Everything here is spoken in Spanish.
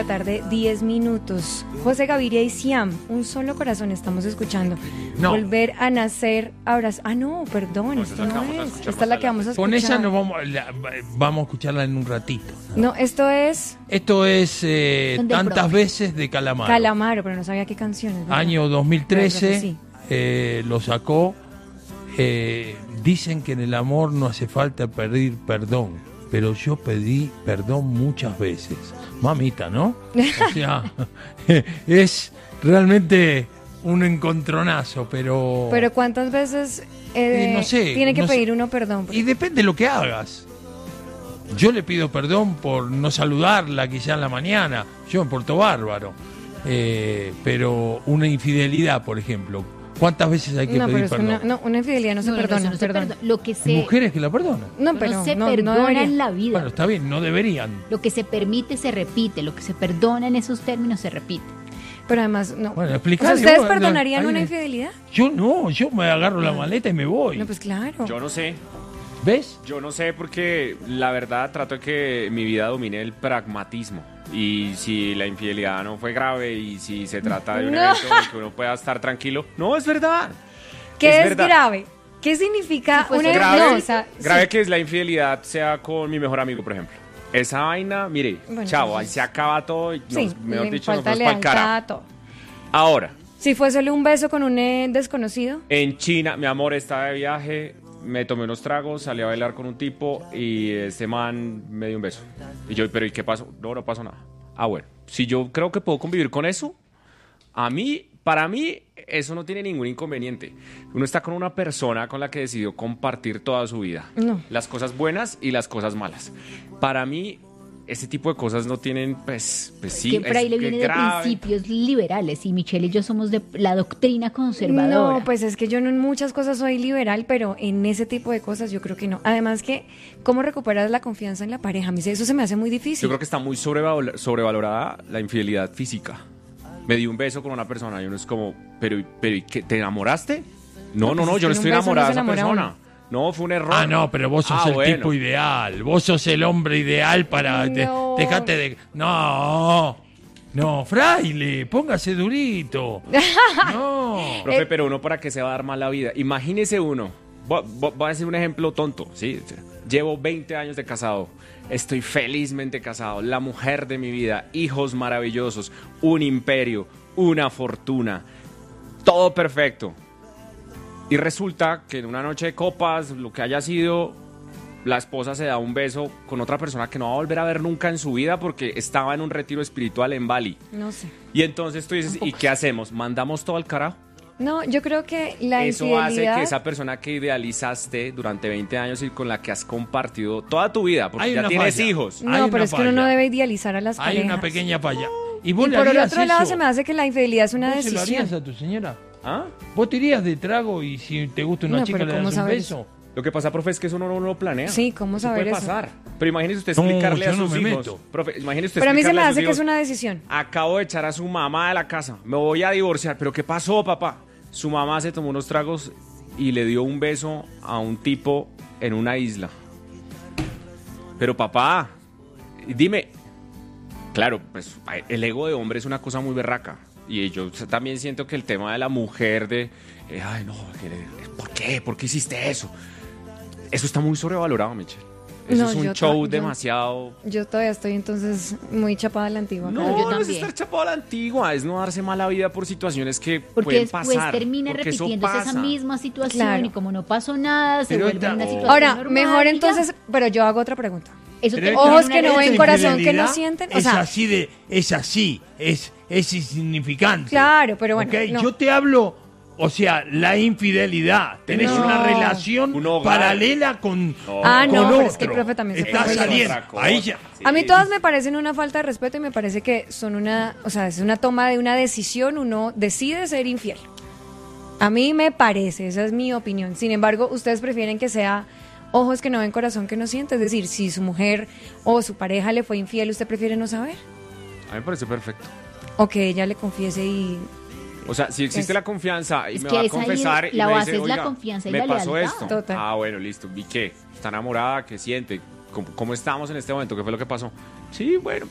tarde, 10 minutos. José Gaviria y Siam, Un Solo Corazón, estamos escuchando. No. Volver a nacer, abrazar. Ah, no, perdón, No, esta esa es la que no vamos a es. escuchar Esta es la que vamos a escuchar. Con esa no vamos a escucharla en un ratito. No, esto es Esto es Son del Tantas profe. veces de Calamaro. Calamaro, pero no sabía qué canciones. ¿verdad? Año Pero 2013, sí. lo sacó. Dicen que en el amor no hace falta pedir perdón, pero yo pedí perdón muchas veces. Mamita, ¿no? O sea, es realmente un encontronazo, pero... Pero ¿cuántas veces no sé, tiene que no sé. pedir uno perdón? Y depende de lo que hagas. Yo le pido perdón por no saludarla quizá en la mañana. Yo me porto bárbaro. Pero una infidelidad, por ejemplo. ¿Cuántas veces hay que No, pero pedir es que perdón? una infidelidad no se perdona. eso no se perdón. perdona. Lo que Hay se, mujeres que la perdonan. No, no pero se no perdona debería. en la vida. Bueno, está bien, no deberían. Lo que se permite se repite, lo que se perdona en esos términos se repite. Pero además, no. Bueno, O sea, explicale ¿ustedes vos, perdonarían hay una una- infidelidad? Yo no, yo me agarro la maleta y me voy. No, pues claro. Yo no sé. ¿Ves? Yo no sé porque la verdad trato de que mi vida domine el pragmatismo. Y si la infidelidad no fue grave y si se trata de un No. evento en el que uno pueda estar tranquilo, no, es verdad. ¿Qué es verdad. grave? ¿Qué significa Si fuese una Grave, no, o sea, grave sí. que es la infidelidad sea con mi mejor amigo, por ejemplo. Esa vaina, mire, Bueno, chavo, ahí entonces- se acaba todo y Sí, mejor le dicho, nos falta vamos pa'l carajo. lealtad, todo. Ahora, Si fue solo un beso con un desconocido, en China, mi amor, estaba de viaje, me tomé unos tragos, salí a bailar con un tipo y ese man me dio un beso. Y yo, pero ¿y qué pasó? No, no pasó nada. Ah, bueno, si yo creo que puedo convivir con eso, para mí, eso no tiene ningún inconveniente. Uno está con una persona con la que decidió compartir toda su vida. No. Las cosas buenas y las cosas malas. Para mí, ese tipo de cosas no tienen, pues sí. que por ahí es le que viene de grave. principios liberales y Michelle y yo somos de la doctrina conservadora. no, pues es que yo no en muchas cosas soy liberal, pero en ese tipo de cosas yo creo que no. Además que, ¿cómo recuperas la confianza en la pareja? A mí eso se me hace muy difícil. Yo creo que está muy sobrevalorada la infidelidad física. Me di un beso con una persona y uno es como, pero ¿y qué? ¿Te enamoraste? No, No, pues es yo que no en estoy un beso enamorada no de se esa enamora persona. No, fue un error. Ah, no, pero vos sos el bueno. tipo ideal. Vos sos el hombre ideal para... No. Dejate de... No, fraile, póngase durito. No. Profe, pero uno para qué se va a dar mal la vida. Imagínese uno. Voy a decir un ejemplo tonto, ¿sí? Llevo 20 años de casado. Estoy felizmente casado. La mujer de mi vida. Hijos maravillosos. Un imperio. Una fortuna. Todo perfecto. Y resulta que en una noche de copas, lo que haya sido, la esposa se da un beso con otra persona que no va a volver a ver nunca en su vida porque estaba en un retiro espiritual en Bali. No sé. Y entonces tú dices, ¿y qué hacemos? ¿Mandamos todo al carajo? No, yo creo que la Eso infidelidad... hace que esa persona que idealizaste durante 20 años y con la que has compartido toda tu vida, porque Hay ya una tienes falla. hijos. Hay No, pero una es que uno no falla. debe idealizar a las Hay parejas. una pequeña falla. ¿Y Y vos le por el harías otro lado eso? se me hace que la infidelidad es una ¿Vos se lo decisión. harías a tu señora? ¿Ah? ¿Vos te irías de trago y si te gusta una No, chica pero le ¿cómo das un saber beso? Lo que pasa, profe, es que eso uno no lo planea. Sí, ¿cómo Eso saber puede eso? pasar. Pero imagínese usted No, explicarle a yo no sus me hijos. meto. Profe, imagínese usted Pero a mí se me explicarle a hace sus que es hijos, una decisión. acabo de echar a su mamá de la casa. Me voy a divorciar. ¿Pero qué pasó, papá? Su mamá se tomó unos tragos y le dio un beso a un tipo en una isla. Pero papá, dime. Claro, pues el ego de hombre es una cosa muy berraca. Y yo también siento que el tema de la mujer ay, no, ¿por qué? ¿Por qué hiciste eso? Eso está muy sobrevalorado, Michelle. Eso No, es yo un show yo- demasiado... Yo todavía estoy entonces muy chapada a la antigua. No, yo no es también. estar chapado a la antigua, es no darse mala vida por situaciones que Porque pueden después pasar. termina porque eso repitiéndose esa pasa. misma situación Claro. y como no pasó nada, se Pero vuelve esta- una oh. situación Ahora, normal mejor y ya. entonces, pero yo hago otra pregunta. Eso Pero te esta- Ojos pone que una no ven, relación- corazón que no infidelidad sienten, o es sea- así es insignificante. Claro, pero bueno, ¿Ok? no. Yo te hablo, o sea, la infidelidad. Tenés No. una relación Un hogar. paralela con, No. Ah, con no, pero otro. es que el profe también se Está puede saliendo. otra cosa. Ahí ya. Sí. A mí todas me parecen una falta de respeto y me parece que son o sea, es una toma de una decisión, uno decide ser infiel. A mí me parece, esa es mi opinión. Sin embargo, ustedes prefieren que sea ojos que no ven, corazón que no siente. Es decir, si su mujer o su pareja le fue infiel, ¿usted prefiere no saber? A mí me parece perfecto. O que ella le confiese y... O sea, si existe Es- la confianza y es me que va a es ahí confesar y la me base dice, es la oiga, confianza y me la pasó lealtad. esto. Total. Ah, bueno, listo. ¿Y qué? ¿Está enamorada? ¿Qué siente? ¿Cómo estamos en este momento? ¿Qué fue lo que pasó? Sí, bueno,